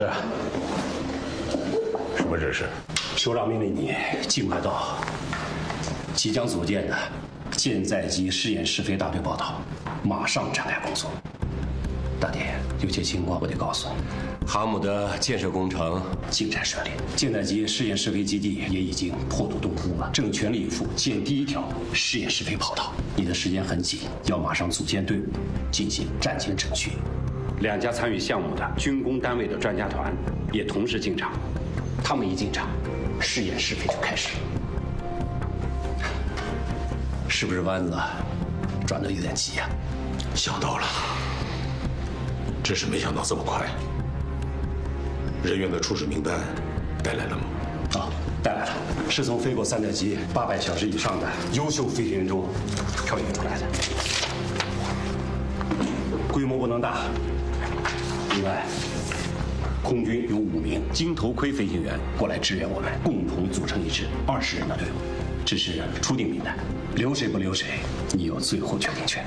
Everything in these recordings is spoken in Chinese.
是啊， 什么指示？ 首长命令你尽快到即将组建的舰载机试验试飞大队报道，马上展开工作。大爹，有些情况我得告诉你。 航母的建设工程进展顺利，舰载机试验试飞基地也已经破土动工了，正全力以赴建第一条试验试飞跑道。你的时间很紧，要马上组建队伍，进行战前程序。2家参与项目的军工单位的专家团也同时进场，他们一进场，试验试飞就开始。是不是弯子转得有点急呀？ 想到了，只是没想到这么快。人员的初始名单带来了吗？ 啊，带来了，是从飞过3载机800小时以上的优秀飞行员中挑选出来的，规模不能大。另外，空军有5名金头盔飞行员过来支援我们，共同组成一支20人的队伍。这是初定名单，留谁不留谁，你有最后决定权。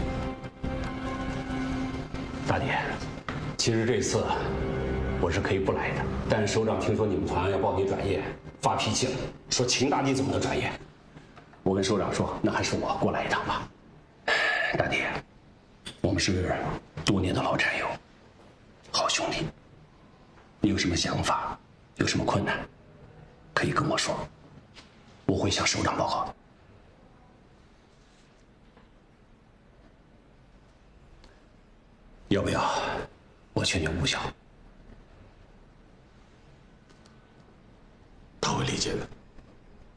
大爹，其实这次我是可以不来的，但是首长听说你们团要报你转业，发脾气了，说秦大帝怎么能转业？我跟首长说，那还是我过来一趟吧。大爹，我们是多年的老战友，好兄弟。你有什么想法，有什么困难，可以跟我说，我会向首长报告的。要不要我劝劝吴晓？ 他会理解的。